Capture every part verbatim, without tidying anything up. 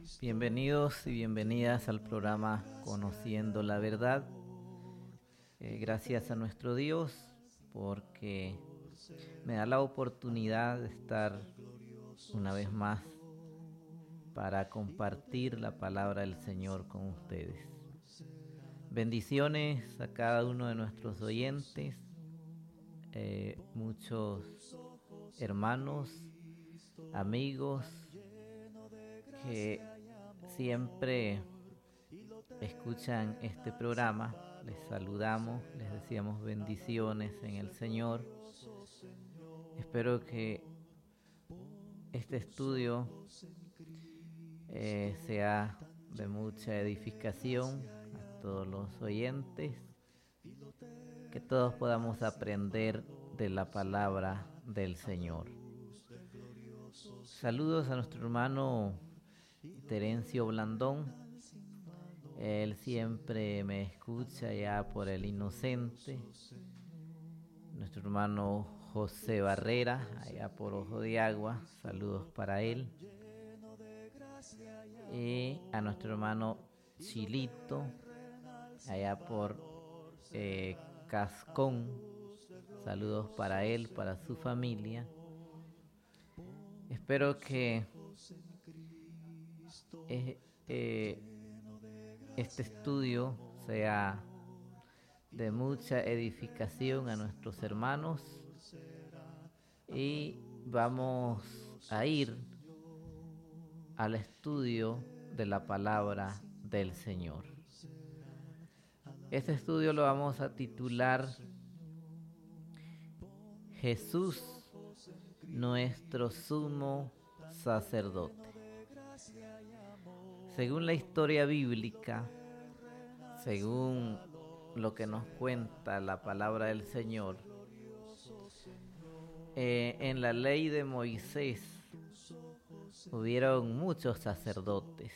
Bienvenidos y bienvenidas al programa Conociendo la Verdad. Eh, gracias a nuestro Dios porque me da la oportunidad de estar una vez más para compartir la palabra del Señor con ustedes. Bendiciones a cada uno de nuestros oyentes, eh, muchos hermanos, amigos que siempre escuchan este programa. Les saludamos, les deseamos bendiciones en el Señor. Espero que este estudio eh, sea de mucha edificación a todos los oyentes, que todos podamos aprender de la palabra del Señor. Saludos a nuestro hermano Terencio Blandón. Él siempre me escucha ya por el Inocente. Nuestro hermano José Barrera, allá por Ojo de Agua, saludos para él. Y a nuestro hermano Chilito, allá por eh, Cascón, saludos para él, para su familia. Espero que eh, eh, este estudio sea de mucha edificación a nuestros hermanos y vamos a ir al estudio de la palabra del Señor. Este estudio lo vamos a titular Jesús, nuestro sumo sacerdote. Según la historia bíblica, según lo que nos cuenta la palabra del Señor, eh, en la ley de Moisés hubieron muchos sacerdotes.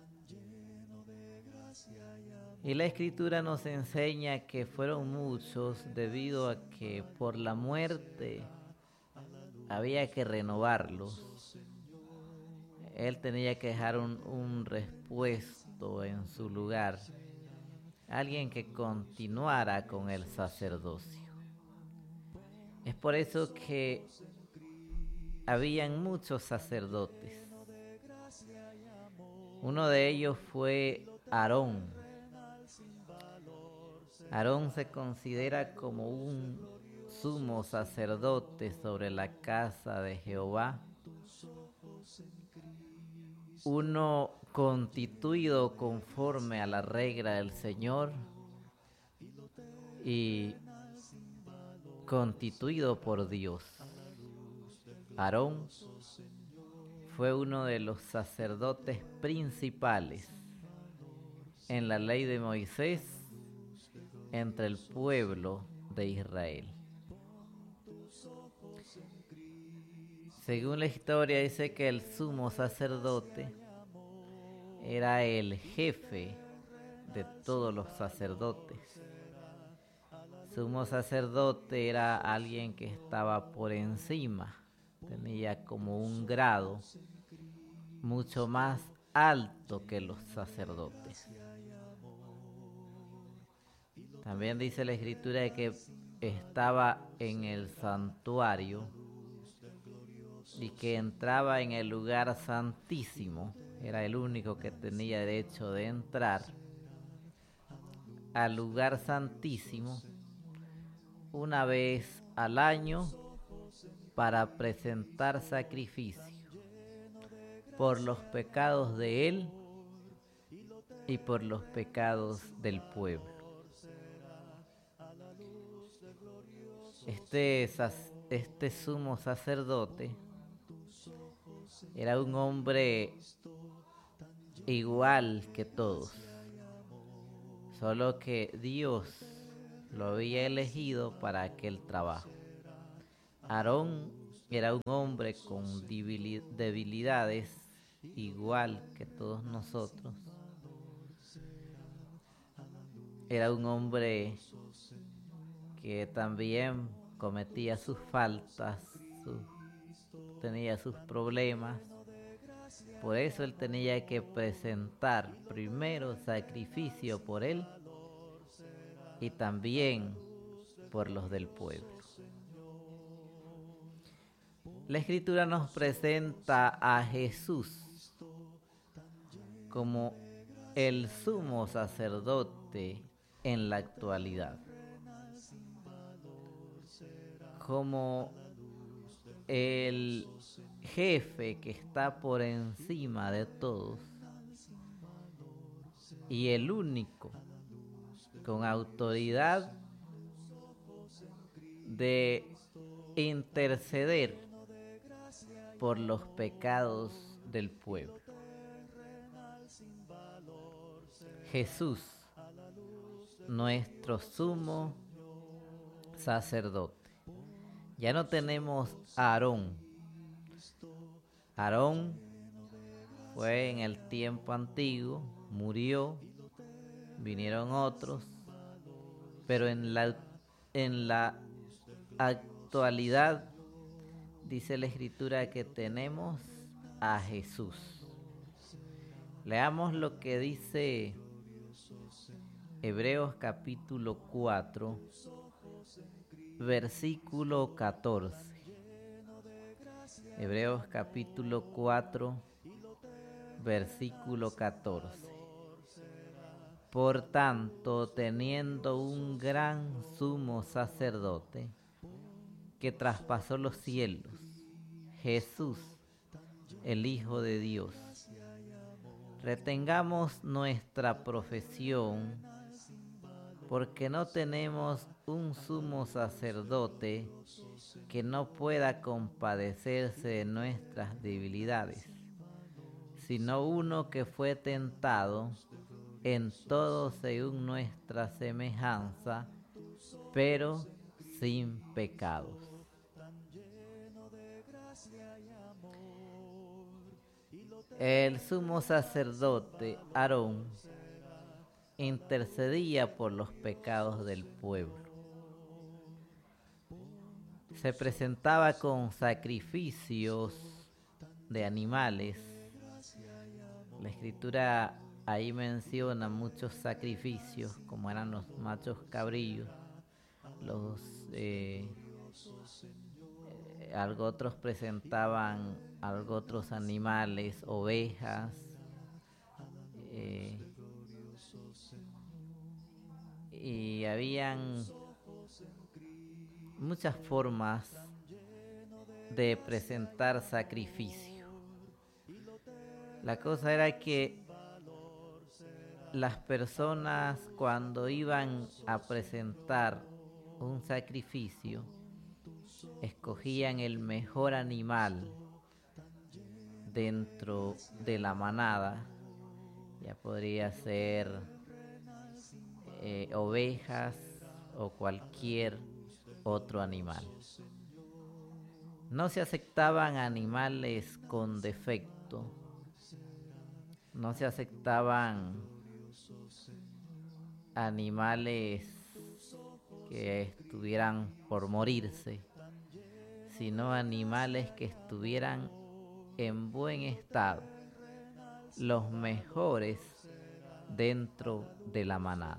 Y la Escritura nos enseña que fueron muchos debido a que por la muerte había que renovarlos. Él tenía que dejar un, un repuesto en su lugar, alguien que continuara con el sacerdocio. Es por eso que habían muchos sacerdotes. Uno de ellos fue Aarón. Aarón se considera como un sumo sacerdote sobre la casa de Jehová, uno constituido conforme a la regla del Señor y constituido por Dios. Aarón fue uno de los sacerdotes principales en la ley de Moisés entre el pueblo de Israel. Según la historia dice que el sumo sacerdote era el jefe de todos los sacerdotes. Sumo sacerdote era alguien que estaba por encima, tenía como un grado mucho más alto que los sacerdotes. También dice la Escritura de que estaba en el santuario y que entraba en el lugar santísimo. Era el único que tenía derecho de entrar al lugar santísimo una vez al año para presentar sacrificio por los pecados de él y por los pecados del pueblo. Este, este sumo sacerdote era un hombre igual que todos, solo que Dios lo había elegido para aquel trabajo. Aarón era un hombre con debilidades igual que todos nosotros. Era un hombre que también cometía sus faltas, sus, tenía sus problemas, Por eso él tenía que presentar primero sacrificio por él y también por los del pueblo. La Escritura nos presenta a Jesús como el sumo sacerdote en la actualidad, como el jefe que está por encima de todos y el único con autoridad de interceder por los pecados del pueblo. Jesús, nuestro sumo sacerdote. Ya no tenemos a Aarón. Aarón fue en el tiempo antiguo, murió, vinieron otros, pero en la, en la actualidad dice la Escritura que tenemos a Jesús. Leamos lo que dice Hebreos capítulo cuatro, versículo catorce. Hebreos capítulo cuatro, versículo catorce. Por tanto, teniendo un gran sumo sacerdote que traspasó los cielos, Jesús, el Hijo de Dios, retengamos nuestra profesión, porque no tenemos un sumo sacerdote que no pueda compadecerse de nuestras debilidades, sino uno que fue tentado en todo según nuestra semejanza, pero sin pecados. El sumo sacerdote Aarón intercedía por los pecados del pueblo. Se presentaba con sacrificios de animales. La Escritura ahí menciona muchos sacrificios, como eran los machos cabrillos, los eh, eh, algo otros presentaban algo otros animales, ovejas, eh, y habían muchas formas de presentar sacrificio. La cosa era que las personas, cuando iban a presentar un sacrificio, escogían el mejor animal dentro de la manada. Ya podría ser eh, ovejas o cualquier otro animal. No se aceptaban animales con defecto. No se aceptaban animales que estuvieran por morirse, sino animales que estuvieran en buen estado, los mejores dentro de la manada.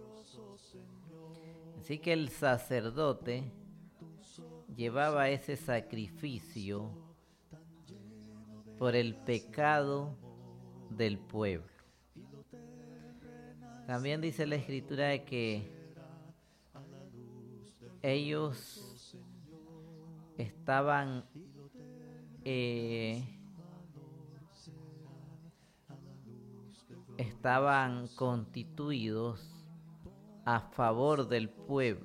Así que el sacerdote llevaba ese sacrificio por el pecado del pueblo. También dice la Escritura de que ellos estaban eh, estaban constituidos a favor del pueblo.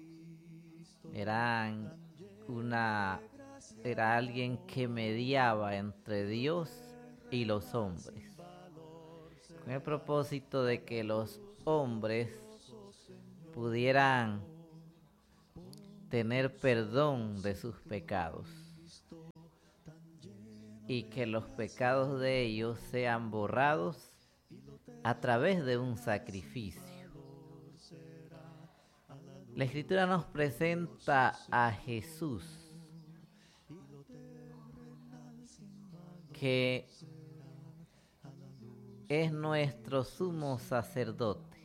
Eran una era alguien que mediaba entre Dios y los hombres, con el propósito de que los hombres pudieran tener perdón de sus pecados y que los pecados de ellos sean borrados a través de un sacrificio. La Escritura nos presenta a Jesús, que es nuestro sumo sacerdote.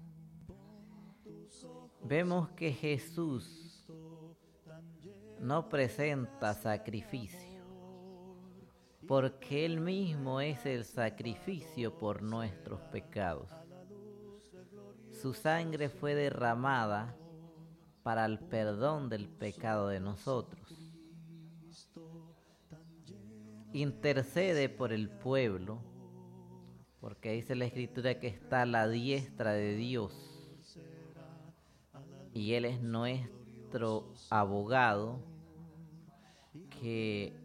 Vemos que Jesús no presenta sacrificio, porque Él mismo es el sacrificio por nuestros pecados. Su sangre fue derramada para el perdón del pecado de nosotros. Intercede por el pueblo, porque dice la Escritura que está a la diestra de Dios y Él es nuestro abogado que,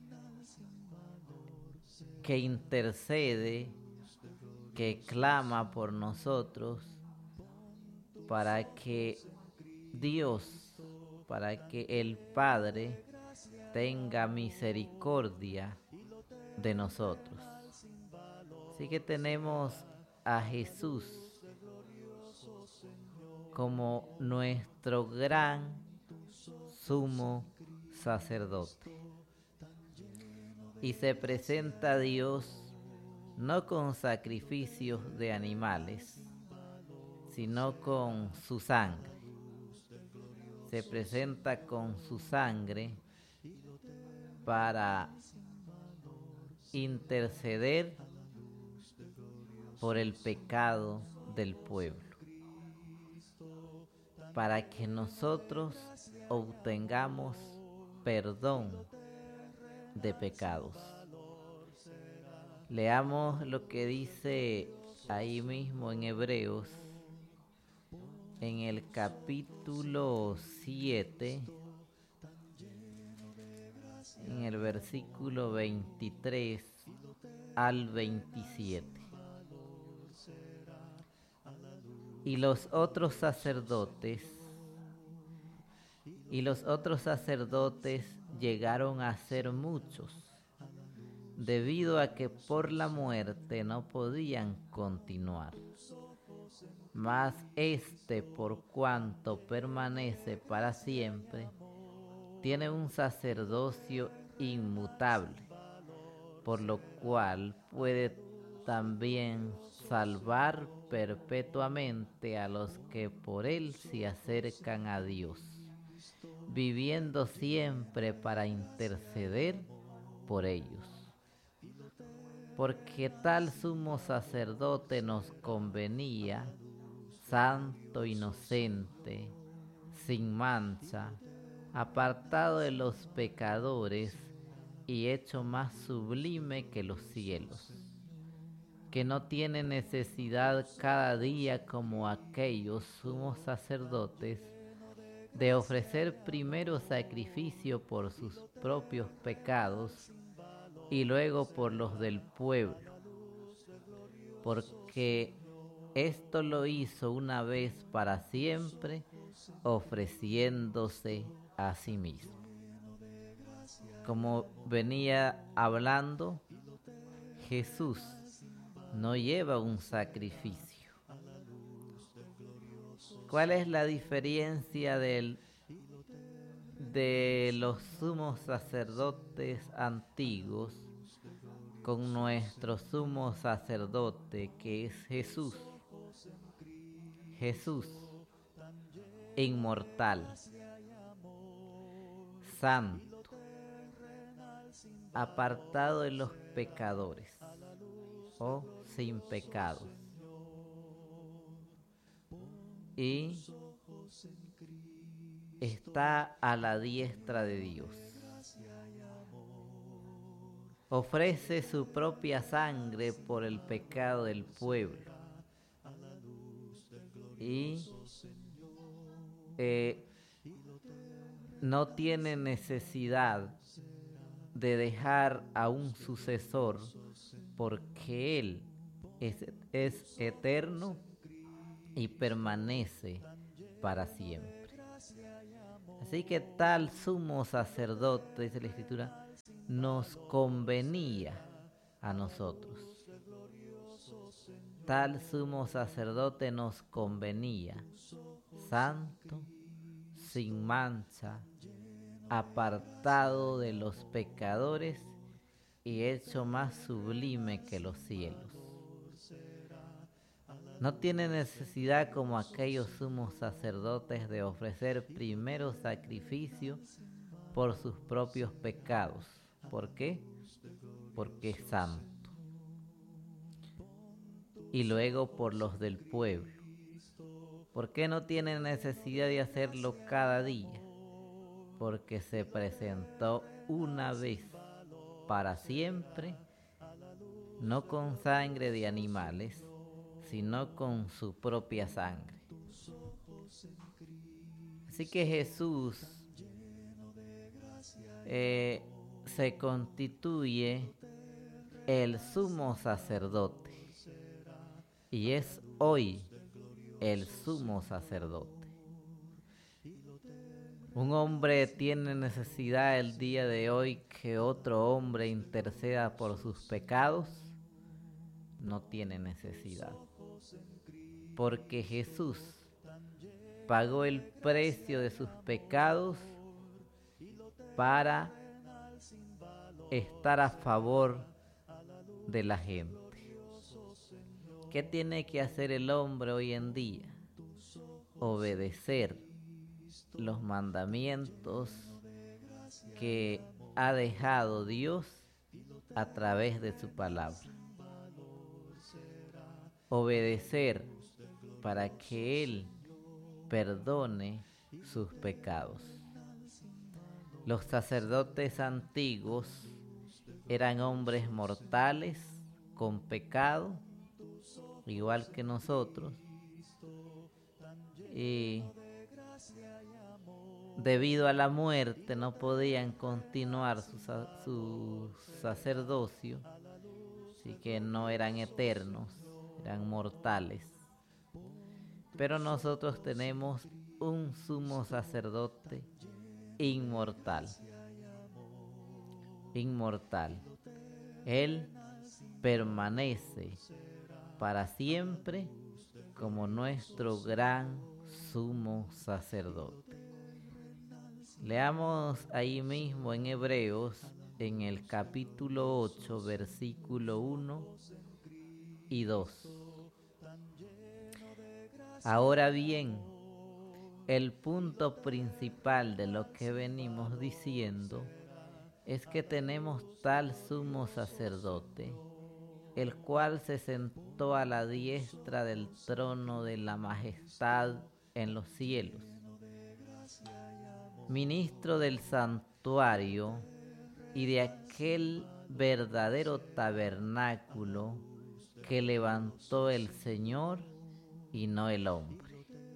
que intercede, que clama por nosotros para que Dios, para que el Padre tenga misericordia de nosotros. Así que tenemos a Jesús como nuestro gran sumo sacerdote. Y se presenta a Dios no con sacrificios de animales, sino con su sangre. Se presenta con su sangre para interceder por el pecado del pueblo, para que nosotros obtengamos perdón de pecados. Leamos lo que dice ahí mismo en Hebreos, en el capítulo siete, en el versículo veintitrés al veintisiete. Y los otros sacerdotes, y los otros sacerdotes llegaron a ser muchos, debido a que por la muerte no podían continuar. Mas este, por cuanto permanece para siempre, tiene un sacerdocio inmutable, por lo cual puede también salvar perpetuamente a los que por él se acercan a Dios, viviendo siempre para interceder por ellos. Porque tal sumo sacerdote nos convenía, santo, inocente, sin mancha, apartado de los pecadores y hecho más sublime que los cielos, que no tiene necesidad cada día como aquellos sumos sacerdotes de ofrecer primero sacrificio por sus propios pecados y luego por los del pueblo, porque esto lo hizo una vez para siempre, ofreciéndose a sí mismo. Como venía hablando, Jesús no lleva un sacrificio. ¿Cuál es la diferencia del, de los sumos sacerdotes antiguos con nuestro sumo sacerdote, que es Jesús? Jesús, inmortal, santo, apartado de los pecadores o sin pecados, y está a la diestra de Dios. Ofrece su propia sangre por el pecado del pueblo y eh, no tiene necesidad de dejar a un sucesor, porque Él es, es eterno y permanece para siempre. Así que tal sumo sacerdote, dice la Escritura, nos convenía a nosotros. Tal sumo sacerdote nos convenía, santo, sin mancha, apartado de los pecadores y hecho más sublime que los cielos, No tiene necesidad como aquellos sumos sacerdotes de ofrecer primero sacrificio por sus propios pecados. ¿Por qué? Porque es santo. Y luego por los del pueblo. ¿Por qué no tiene necesidad de hacerlo cada día? Porque se presentó una vez para siempre, no con sangre de animales, sino con su propia sangre. Así que Jesús eh, se constituye el sumo sacerdote y es hoy el sumo sacerdote. Un hombre tiene necesidad el día de hoy que otro hombre interceda por sus pecados. No tiene necesidad, porque Jesús pagó el precio de sus pecados para estar a favor de la gente. ¿Qué tiene que hacer el hombre hoy en día? Obedecer los mandamientos que ha dejado Dios a través de su palabra. Obedecer para que Él perdone sus pecados. Los sacerdotes antiguos eran hombres mortales con pecado, igual que nosotros, y debido a la muerte no podían continuar su, su sacerdocio, así que no eran eternos, eran mortales. Pero nosotros tenemos un sumo sacerdote inmortal, inmortal. Él permanece para siempre como nuestro gran sumo sacerdote. Leamos ahí mismo en Hebreos, en el capítulo ocho, versículo uno y dos. Ahora bien, el punto principal de lo que venimos diciendo es que tenemos tal sumo sacerdote, el cual se sentó a la diestra del trono de la majestad en los cielos, ministro del santuario y de aquel verdadero tabernáculo que levantó el Señor y no el hombre.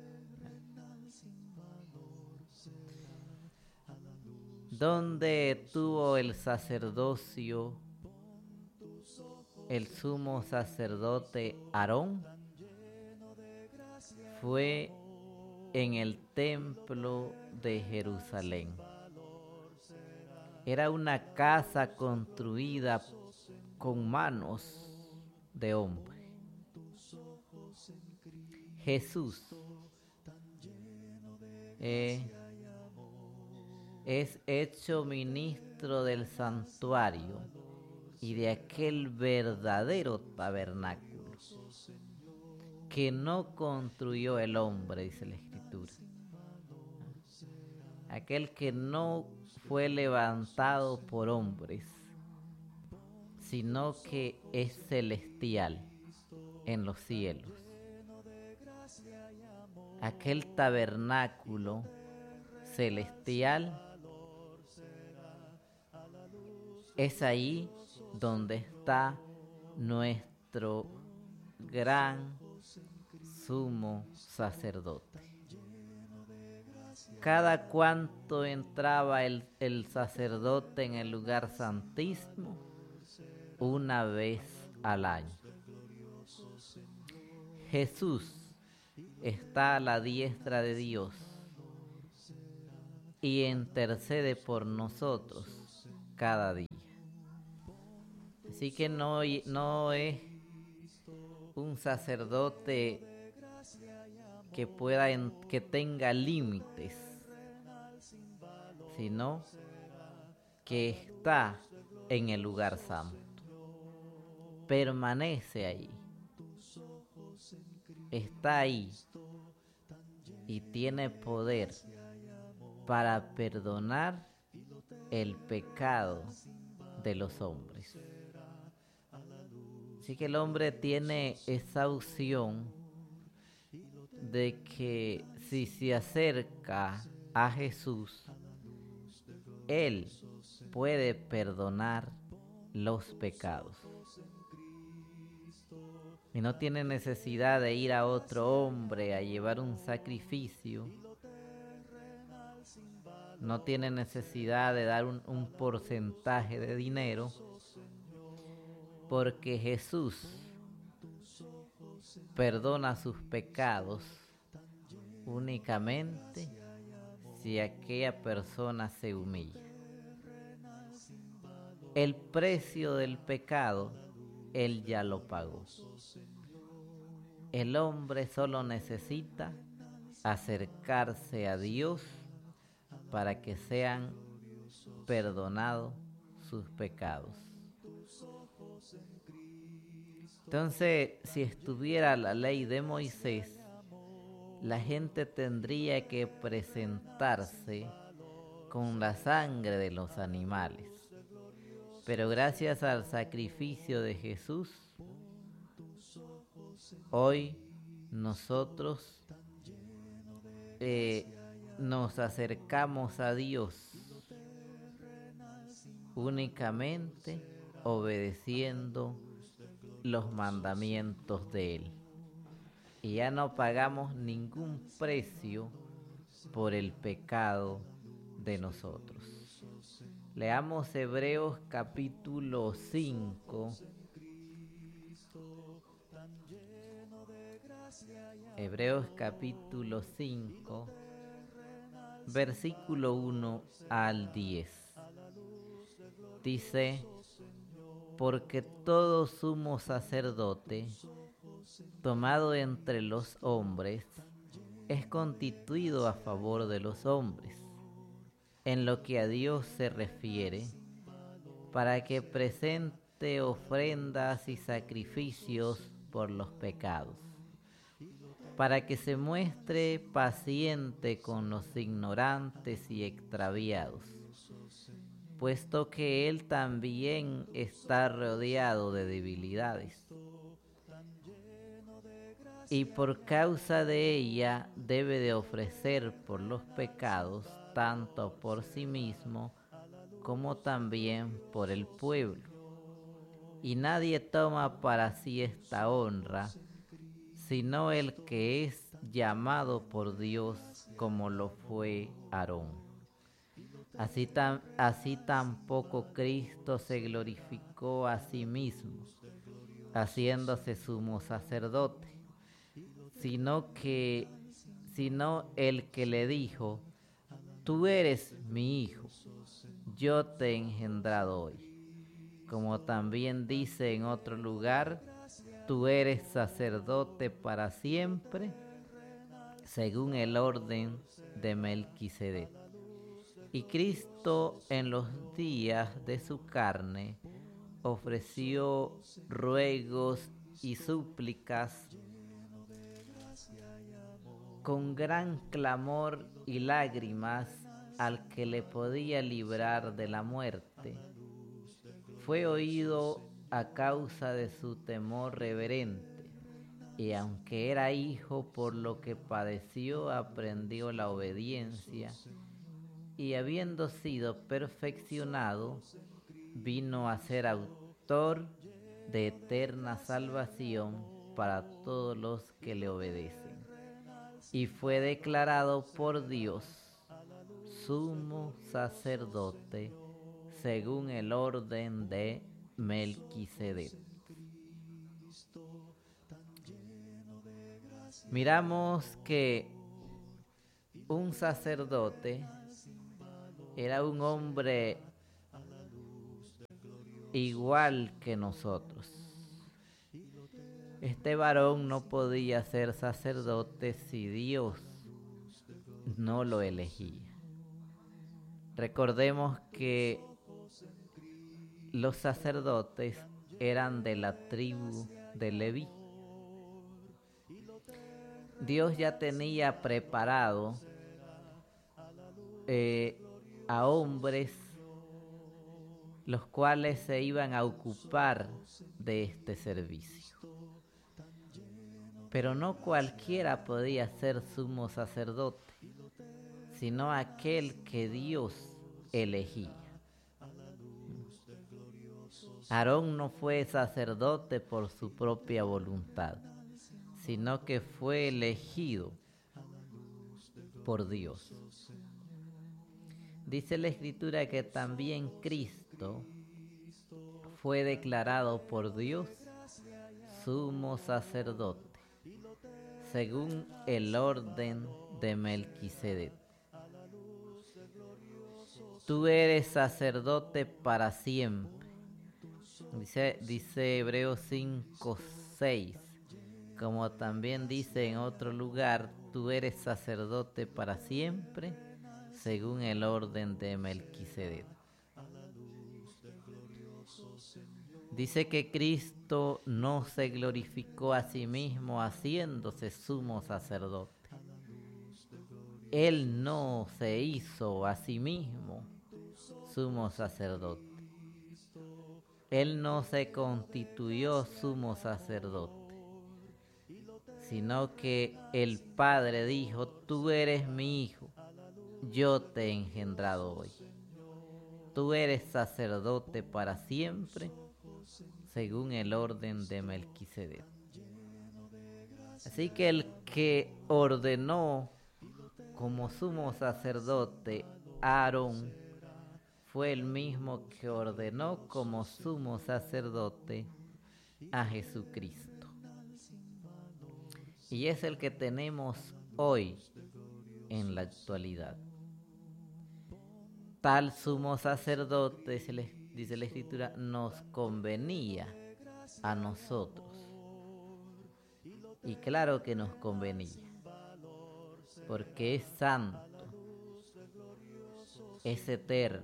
Donde tuvo el sacerdocio el sumo sacerdote Aarón, fue en el templo de Jerusalén. Era una casa construida con manos de hombre. Jesús eh, es hecho ministro del santuario y de aquel verdadero tabernáculo que no construyó el hombre, dice la Escritura. Aquel que no fue levantado por hombres, sino que es celestial en los cielos. Aquel tabernáculo celestial es ahí donde está nuestro gran sumo sacerdote. Cada cuanto entraba el, el sacerdote en el lugar santísimo, una vez al año. Jesús está a la diestra de Dios y intercede por nosotros cada día. Así que no, no es un sacerdote que pueda en, que tenga límites, sino que está en el lugar santo, permanece ahí está ahí y tiene poder para perdonar el pecado de los hombres. Así que el hombre tiene esa opción de que si se acerca a Jesús, Él puede perdonar los pecados. Y no tiene necesidad de ir a otro hombre a llevar un sacrificio. No tiene necesidad de dar un, un porcentaje de dinero, porque Jesús perdona sus pecados únicamente si aquella persona se humilla. El precio del pecado, Él ya lo pagó. El hombre solo necesita acercarse a Dios para que sean perdonados sus pecados. Entonces, si estuviera la ley de Moisés, la gente tendría que presentarse con la sangre de los animales. Pero gracias al sacrificio de Jesús, hoy nosotros eh, nos acercamos a Dios únicamente obedeciendo los mandamientos de Él. Y ya no pagamos ningún precio por el pecado de nosotros. Leamos Hebreos capítulo cinco. Hebreos capítulo cinco, versículo uno al diez. Dice: porque todo sumo sacerdote tomado entre los hombres es constituido a favor de los hombres, en lo que a Dios se refiere, para que presente ofrendas y sacrificios por los pecados, para que se muestre paciente con los ignorantes y extraviados, puesto que Él también está rodeado de debilidades, y por causa de ella debe de ofrecer por los pecados, tanto por sí mismo como también por el pueblo. Y nadie toma para sí esta honra, sino el que es llamado por Dios, como lo fue Aarón. Así, tam, así tampoco Cristo se glorificó a sí mismo, haciéndose sumo sacerdote, sino que, sino el que le dijo: tú eres mi hijo, yo te he engendrado hoy. Como también dice en otro lugar: tú eres sacerdote para siempre, según el orden de Melquisedec. Y Cristo, en los días de su carne, ofreció ruegos y súplicas con gran clamor y lágrimas al que le podía librar de la muerte. Fue oído a causa de su temor reverente, y aunque era hijo, por lo que padeció, aprendió la obediencia, y habiendo sido perfeccionado, vino a ser autor de eterna salvación para todos los que le obedecen. Y fue declarado por Dios sumo sacerdote según el orden de Melquisedec. Miramos que un sacerdote era un hombre igual que nosotros. Este varón no podía ser sacerdote si Dios no lo elegía. Recordemos que los sacerdotes eran de la tribu de Leví. Dios ya tenía preparado eh, a hombres los cuales se iban a ocupar de este servicio. Pero no cualquiera podía ser sumo sacerdote, sino aquel que Dios elegía. Aarón no fue sacerdote por su propia voluntad, sino que fue elegido por Dios. Dice la Escritura que también Cristo fue declarado por Dios sumo sacerdote, según el orden de Melquisedec. Tú eres sacerdote para siempre. Dice, dice Hebreos cinco seis, como también dice en otro lugar, tú eres sacerdote para siempre, según el orden de Melquisedec. Dice que Cristo no se glorificó a sí mismo haciéndose sumo sacerdote. Él no se hizo a sí mismo sumo sacerdote. Él no se constituyó sumo sacerdote, sino que el Padre dijo, tú eres mi hijo, yo te he engendrado hoy. Tú eres sacerdote para siempre, según el orden de Melquisedec. Así que el que ordenó como sumo sacerdote a Aarón fue el mismo que ordenó como sumo sacerdote a Jesucristo. Y es el que tenemos hoy en la actualidad. Tal sumo sacerdote, dice la Escritura, nos convenía a nosotros. Y claro que nos convenía, porque es santo, es eterno.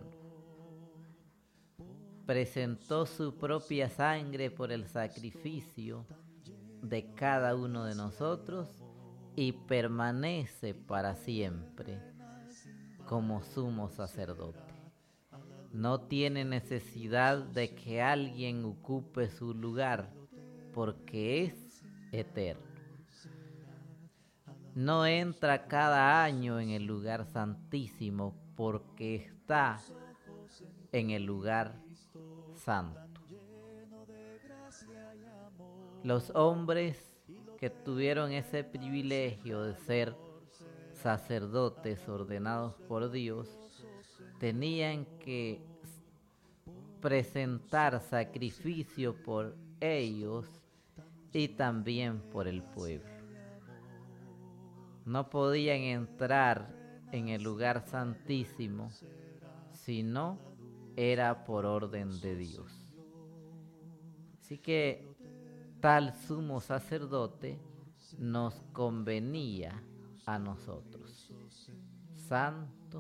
Presentó su propia sangre por el sacrificio de cada uno de nosotros y permanece para siempre como sumo sacerdote. No tiene necesidad de que alguien ocupe su lugar porque es eterno. No entra cada año en el lugar santísimo porque está en el lugar santo. Los hombres que tuvieron ese privilegio de ser sacerdotes ordenados por Dios tenían que presentar sacrificio por ellos y también por el pueblo. No podían entrar en el lugar santísimo si no era por orden de Dios. Así que tal sumo sacerdote nos convenía a nosotros, santo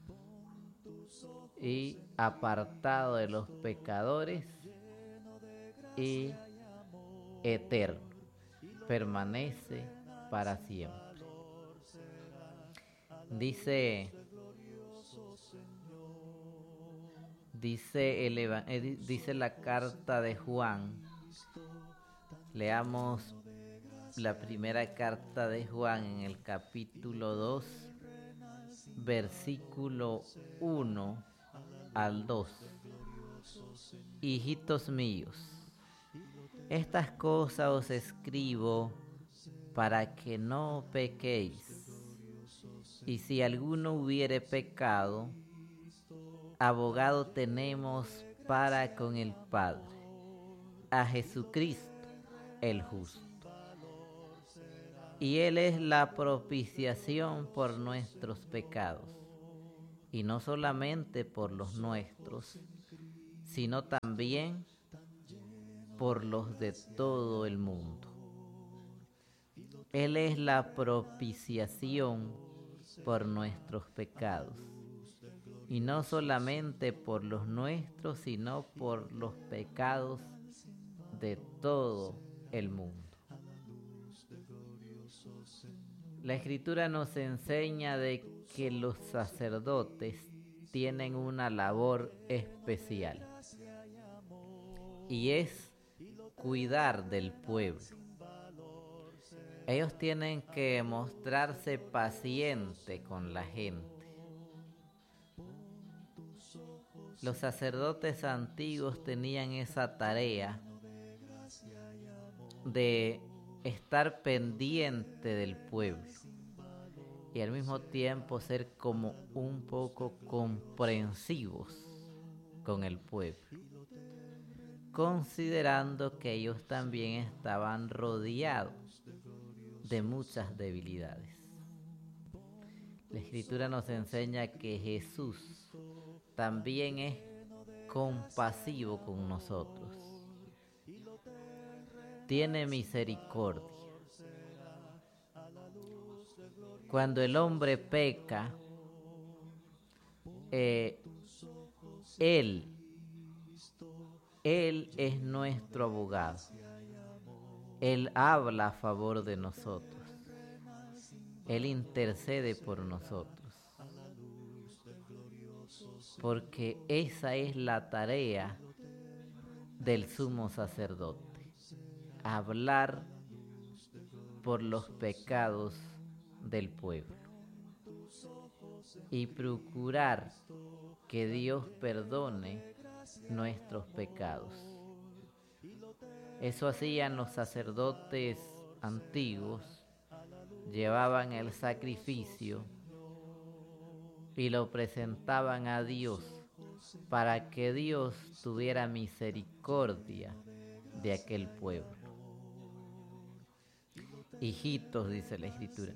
y apartado de los pecadores y eterno, permanece para siempre. Dice, dice, el, eh, dice la carta de Juan, leamos la primera carta de Juan en el capítulo dos, versículo uno al dos. Hijitos míos, estas cosas os escribo para que no pequéis. Y si alguno hubiere pecado, abogado tenemos para con el Padre, a Jesucristo el justo. Y Él es la propiciación por nuestros pecados, y no solamente por los nuestros, sino también por los de todo el mundo. Él es la propiciación por nuestros pecados, y no solamente por los nuestros, sino por los pecados de todo el mundo. La Escritura nos enseña de que los sacerdotes tienen una labor especial y es cuidar del pueblo. Ellos tienen que mostrarse pacientes con la gente. Los sacerdotes antiguos tenían esa tarea de estar pendiente del pueblo y al mismo tiempo ser como un poco comprensivos con el pueblo, considerando que ellos también estaban rodeados de muchas debilidades. La Escritura nos enseña que Jesús también es compasivo con nosotros. Tiene misericordia. Cuando el hombre peca, eh, Él, Él es nuestro abogado. Él habla a favor de nosotros. Él intercede por nosotros. Porque esa es la tarea del sumo sacerdote. Hablar por los pecados del pueblo y procurar que Dios perdone nuestros pecados. Eso hacían los sacerdotes antiguos, llevaban el sacrificio y lo presentaban a Dios para que Dios tuviera misericordia de aquel pueblo. Hijitos, dice la Escritura,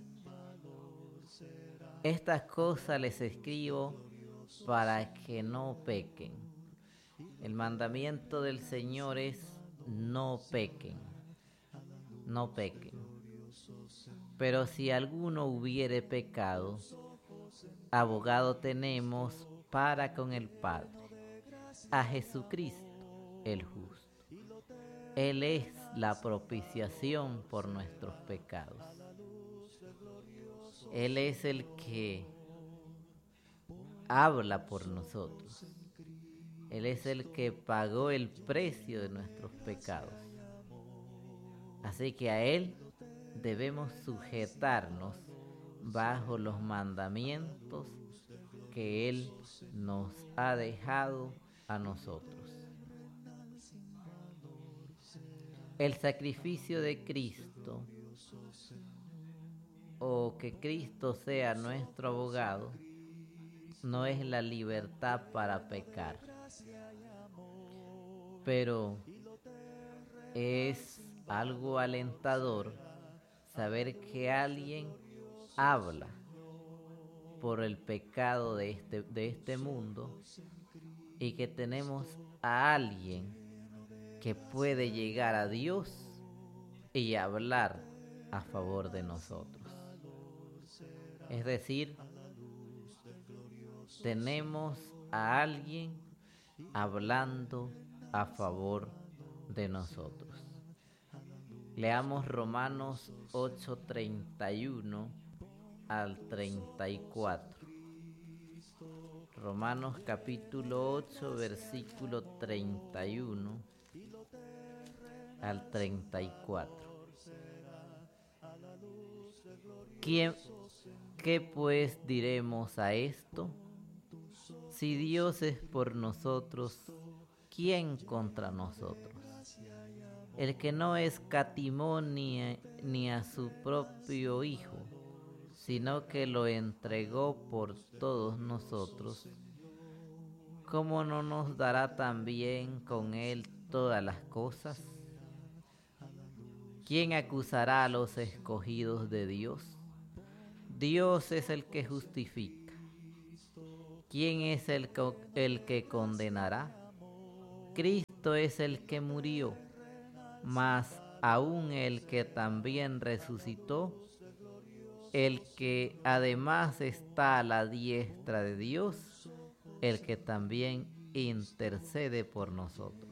estas cosas les escribo para que no pequen. El mandamiento del Señor es no pequen, no pequen. Pero si alguno hubiere pecado, abogado tenemos para con el Padre, a Jesucristo el justo. Él es la propiciación por nuestros pecados. Él es el que habla por nosotros. Él es el que pagó el precio de nuestros pecados. Así que a Él debemos sujetarnos bajo los mandamientos que Él nos ha dejado a nosotros. El sacrificio de Cristo, o que Cristo sea nuestro abogado, no es la libertad para pecar, pero es algo alentador saber que alguien habla por el pecado de este, de este mundo y que tenemos a alguien que puede llegar a Dios y hablar a favor de nosotros. Es decir, tenemos a alguien hablando a favor de nosotros. Leamos Romanos ocho, treinta y uno al treinta y cuatro. Romanos capítulo ocho, versículo treinta y uno al treinta y cuatro. ¿Quién, ¿Qué pues diremos a esto? Si Dios es por nosotros, ¿quién contra nosotros? El que no escatimó ni, ni a su propio Hijo, sino que lo entregó por todos nosotros, ¿cómo no nos dará también con Él todas las cosas? ¿Quién acusará a los escogidos de Dios? Dios es el que justifica. ¿Quién es el, el que condenará? Cristo es el que murió, mas aún el que también resucitó, el que además está a la diestra de Dios, el que también intercede por nosotros.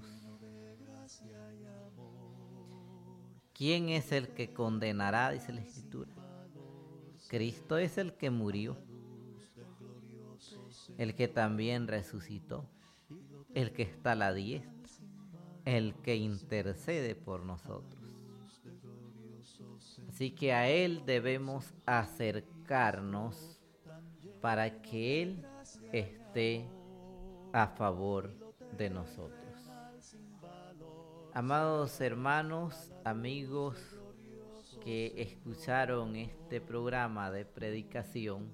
¿Quién es el que condenará? Dice la Escritura. Cristo es el que murió, el que también resucitó, el que está a la diestra, el que intercede por nosotros. Así que a Él debemos acercarnos para que Él esté a favor de nosotros. Amados hermanos, amigos que escucharon este programa de predicación,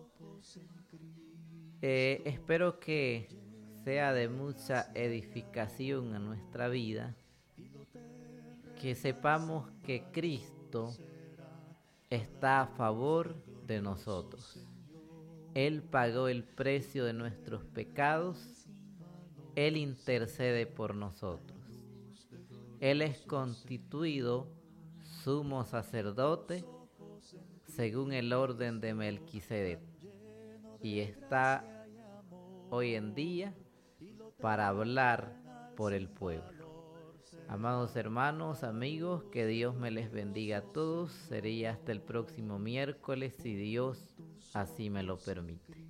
eh, espero que sea de mucha edificación a nuestra vida, que sepamos que Cristo está a favor de nosotros. Él pagó el precio de nuestros pecados, Él intercede por nosotros. Él es constituido sumo sacerdote según el orden de Melquisedec y está hoy en día para hablar por el pueblo. Amados hermanos, amigos, que Dios me les bendiga a todos. Sería hasta el próximo miércoles, si Dios así me lo permite.